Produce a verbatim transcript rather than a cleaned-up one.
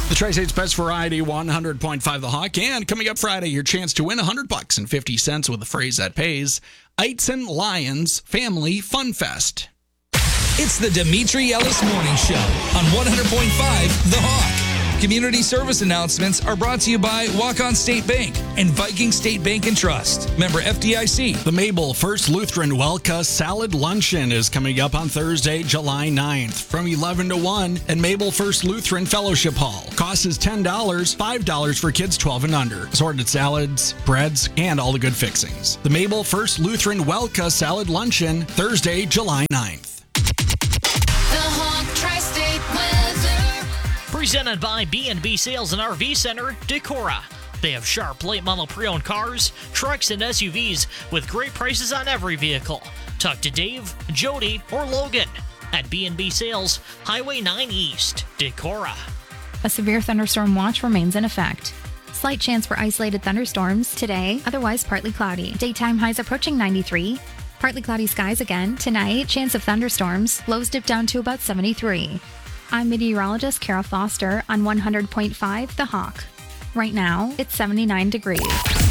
The Tri-State's Best Variety, one hundred point five The Hawk. And coming up Friday, your chance to win one hundred bucks and fifty cents with a phrase that pays. Eitzen Lions Family Fun Fest. It's the Dimitri Ellis Morning Show on one hundred point five The Hawk. Community service announcements are brought to you by Walk-On State Bank and Viking State Bank and Trust. Member F D I C. The Mabel First Lutheran Welka Salad Luncheon is coming up on Thursday, July ninth from eleven to one at Mabel First Lutheran Fellowship Hall. Cost is ten dollars, five dollars for kids twelve and under. Assorted salads, breads, and all the good fixings. The Mabel First Lutheran Welka Salad Luncheon, Thursday, July ninth. Presented by B and B Sales and R V Center, Decorah. They have sharp late model pre-owned cars, trucks, and S U Vs with great prices on every vehicle. Talk to Dave, Jody, or Logan at B and B Sales, Highway nine East, Decorah. A severe thunderstorm watch remains in effect. Slight chance for isolated thunderstorms today, otherwise partly cloudy. Daytime highs approaching ninety-three. Partly cloudy skies again. Tonight, chance of thunderstorms. Lows dip down to about seventy-three. I'm meteorologist Kara Foster on one hundred point five The Hawk. Right now, it's seventy-nine degrees.